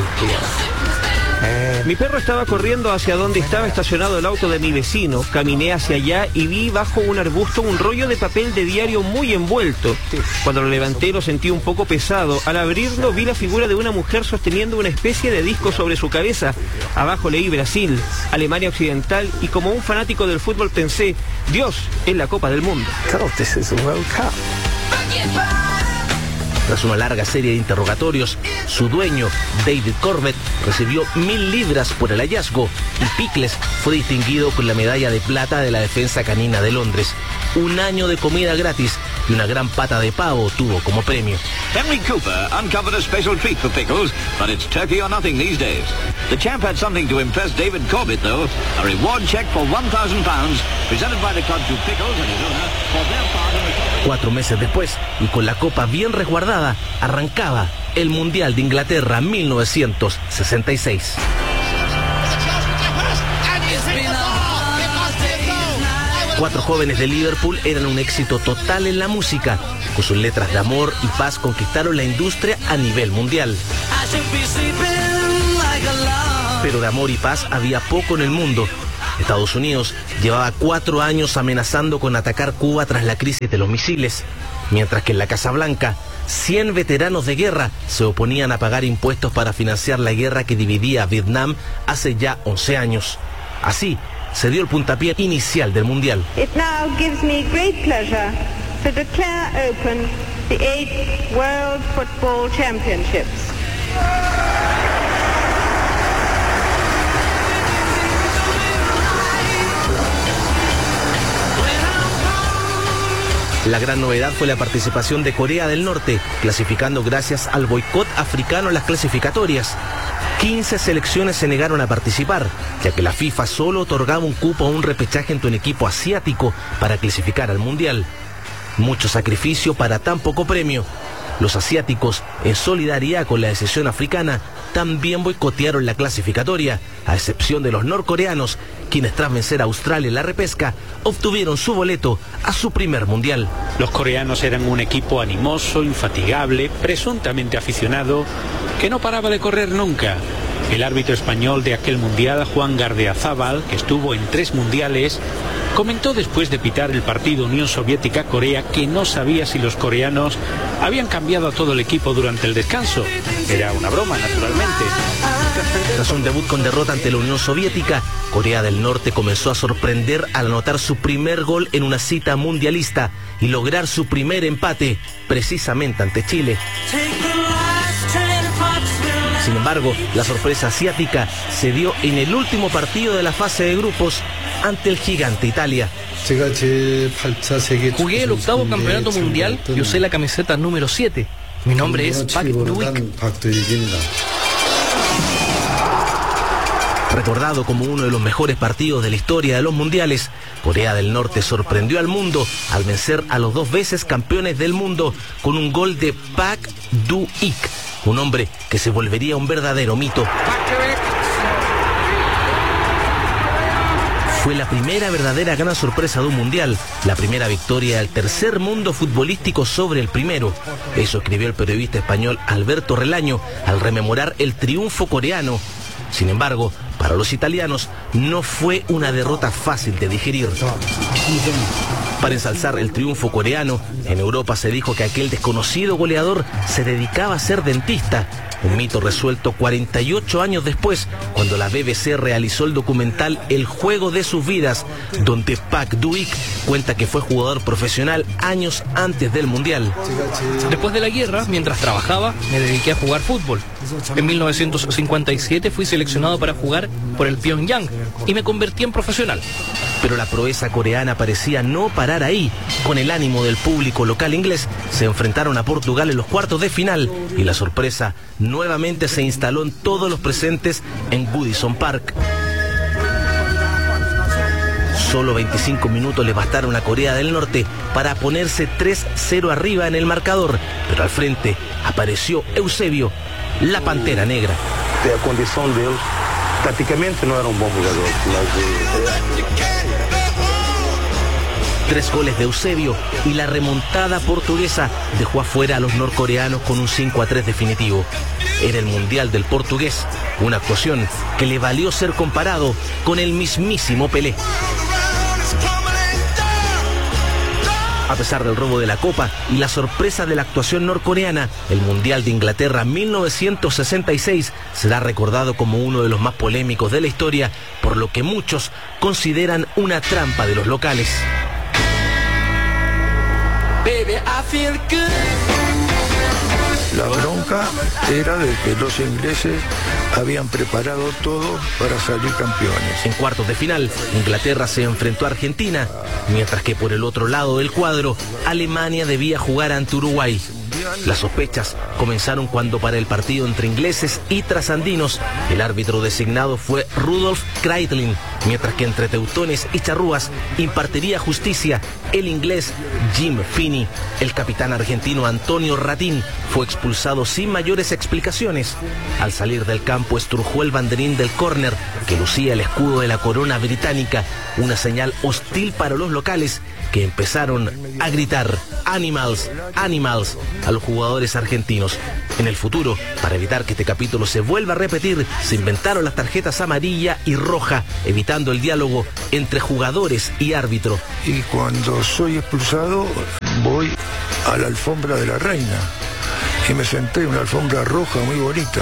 Mi perro estaba corriendo hacia donde estaba estacionado el auto de mi vecino. Caminé hacia allá y vi bajo un arbusto un rollo de papel de diario muy envuelto. Cuando lo levanté lo sentí un poco pesado. Al abrirlo vi la figura de una mujer sosteniendo una especie de disco sobre su cabeza. Abajo leí Brasil, Alemania Occidental y como un fanático del fútbol pensé, Dios, es la Copa del Mundo. Tras una larga serie de interrogatorios, su dueño, David Corbett, recibió 1.000 libras por el hallazgo y Pickles fue distinguido con la medalla de plata de la defensa canina de Londres. Un año de comida gratis y una gran pata de pavo tuvo como premio. Henry Cooper uncovered a special treat for Pickles, but it's turkey or nothing these days. The champ had something to impress David Corbett, though. A reward check for £1,000 presented by the club to Pickles and his owner for their part in the... 4 meses después, y con la copa bien resguardada, arrancaba el Mundial de Inglaterra 1966. Cuatro jóvenes de Liverpool eran un éxito total en la música. Con sus letras de amor y paz conquistaron la industria a nivel mundial. Pero de amor y paz había poco en el mundo. Estados Unidos llevaba 4 años amenazando con atacar Cuba tras la crisis de los misiles, mientras que en la Casa Blanca 100 veteranos de guerra se oponían a pagar impuestos para financiar la guerra que dividía a Vietnam hace ya 11 años. Así se dio el puntapié inicial del Mundial. It now gives me great pleasure to declare open the 8th World Football Championships. La gran novedad fue la participación de Corea del Norte, clasificando gracias al boicot africano en las clasificatorias. 15 selecciones se negaron a participar, ya que la FIFA solo otorgaba un cupo a un repechaje entre un equipo asiático para clasificar al Mundial. Mucho sacrificio para tan poco premio. Los asiáticos, en solidaridad con la decisión africana, también boicotearon la clasificatoria, a excepción de los norcoreanos, quienes tras vencer a Australia en la repesca, obtuvieron su boleto a su primer mundial. Los coreanos eran un equipo animoso, infatigable, presuntamente aficionado, que no paraba de correr nunca. El árbitro español de aquel mundial, Juan Gardeazábal, que estuvo en 3 mundiales, comentó después de pitar el partido Unión Soviética-Corea que no sabía si los coreanos habían cambiado a todo el equipo durante el descanso. Era una broma, naturalmente. Tras un debut con derrota ante la Unión Soviética, Corea del Norte comenzó a sorprender al anotar su primer gol en una cita mundialista y lograr su primer empate, precisamente ante Chile. Sin embargo, la sorpresa asiática se dio en el último partido de la fase de grupos ante el gigante Italia. Jugué el 8º campeonato mundial y usé la camiseta número 7. Mi nombre es Pak Du-ik. Recordado como uno de los mejores partidos de la historia de los mundiales, Corea del Norte sorprendió al mundo al vencer a los 2 veces campeones del mundo con un gol de Pak Du-ik, un hombre que se volvería un verdadero mito. Fue la primera verdadera gran sorpresa de un mundial, la primera victoria del tercer mundo futbolístico sobre el primero. Eso escribió el periodista español Alberto Relaño al rememorar el triunfo coreano. Sin embargo, para los italianos no fue una derrota fácil de digerir. Para ensalzar el triunfo coreano, en Europa se dijo que aquel desconocido goleador se dedicaba a ser dentista. Un mito resuelto 48 años después, cuando la BBC realizó el documental El juego de sus vidas, donde Pak Du-ik cuenta que fue jugador profesional años antes del Mundial. Después de la guerra, mientras trabajaba, me dediqué a jugar fútbol. En 1957 fui seleccionado para jugar por el Pyongyang y me convertí en profesional. Pero la proeza coreana parecía no parar ahí. Con el ánimo del público local inglés, se enfrentaron a Portugal en los cuartos de final y la sorpresa nuevamente se instaló en todos los presentes en Goodison Park. Solo 25 minutos le bastaron a Corea del Norte para ponerse 3-0 arriba en el marcador, pero al frente apareció Eusebio, la Pantera Negra. A condição dele, taticamente não era bom jogador, mas 3 goles de Eusebio y la remontada portuguesa dejó afuera a los norcoreanos con un 5-3 definitivo. Era el Mundial del Portugués, una actuación que le valió ser comparado con el mismísimo Pelé. A pesar del robo de la Copa y la sorpresa de la actuación norcoreana, el Mundial de Inglaterra 1966 será recordado como uno de los más polémicos de la historia, por lo que muchos consideran una trampa de los locales. La bronca era de que los ingleses habían preparado todo para salir campeones. En cuartos de final, Inglaterra se enfrentó a Argentina, mientras que por el otro lado del cuadro, Alemania debía jugar ante Uruguay. Las sospechas comenzaron cuando para el partido entre ingleses y trasandinos, el árbitro designado fue Rudolf Kreitlin, mientras que entre teutones y charrúas impartiría justicia el inglés Jim Finney. El capitán argentino Antonio Ratín fue expulsado sin mayores explicaciones. Al salir del campo estrujó el banderín del córner que lucía el escudo de la corona británica, una señal hostil para los locales, que empezaron a gritar "Animals, animals" a los jugadores argentinos. En el futuro, para evitar que este capítulo se vuelva a repetir, se inventaron las tarjetas amarilla y roja, evitando el diálogo entre jugadores y árbitro. Y cuando soy expulsado, voy a la alfombra de la reina y me senté en una alfombra roja muy bonita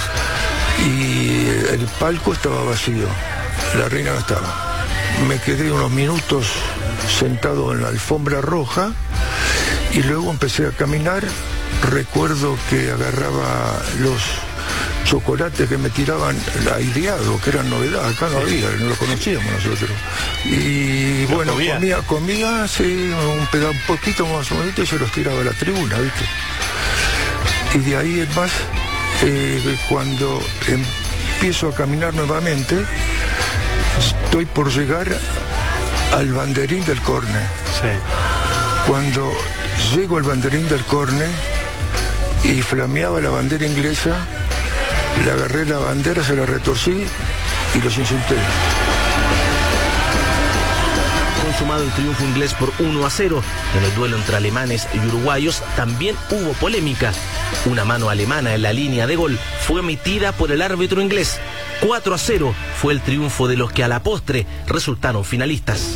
y el palco estaba vacío, la reina no estaba. Me quedé unos minutos sentado en la alfombra roja y luego empecé a caminar. Recuerdo que agarraba los chocolates que me tiraban aireados, que eran novedad, acá no había, no los conocíamos nosotros. Y bueno, comía sí, un poquito más o menos, y se los tiraba a la tribuna, ¿viste? Y de ahí en más, cuando empiezo a caminar nuevamente, estoy por llegar al banderín del córner. Sí. Cuando llego al banderín del córner y flameaba la bandera inglesa, le agarré la bandera, se la retorcí y los insulté. Consumado el triunfo inglés por 1-0, en el duelo entre alemanes y uruguayos también hubo polémica. Una mano alemana en la línea de gol fue emitida por el árbitro inglés. 4-0 fue el triunfo de los que a la postre resultaron finalistas.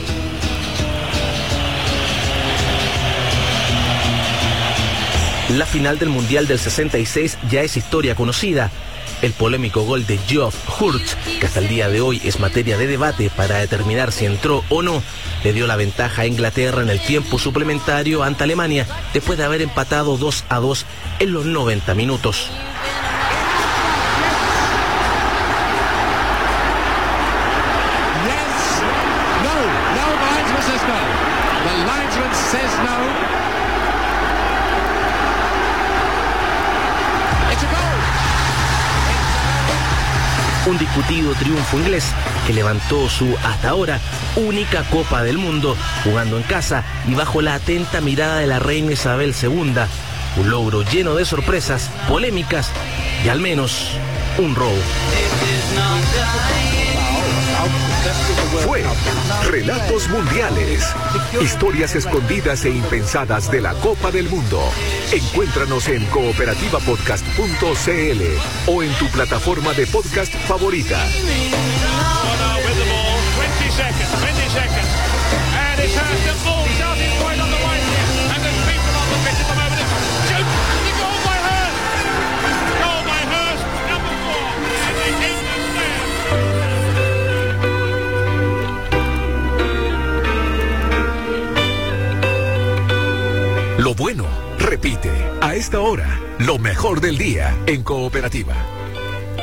La final del Mundial del 66 ya es historia conocida. El polémico gol de Geoff Hurst, que hasta el día de hoy es materia de debate para determinar si entró o no, le dio la ventaja a Inglaterra en el tiempo suplementario ante Alemania, después de haber empatado 2-2 en los 90 minutos. Un discutido triunfo inglés que levantó su, hasta ahora, única Copa del Mundo, jugando en casa y bajo la atenta mirada de la reina Isabel II. Un logro lleno de sorpresas, polémicas y al menos un robo. Fue Relatos Mundiales, historias escondidas e impensadas de la Copa del Mundo. Encuéntranos en cooperativapodcast.cl o en tu plataforma de podcast favorita. Lo bueno, repite, a esta hora, lo mejor del día en Cooperativa.